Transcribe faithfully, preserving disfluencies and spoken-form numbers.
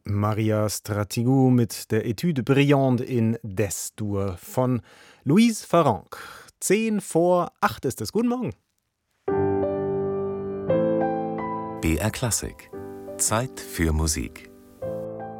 Maria Stratigou mit der Etude Brillante in Des-Dur von Louise Farrenc. Zehn vor acht ist es. Guten Morgen. B R Klassik. Zeit für Musik.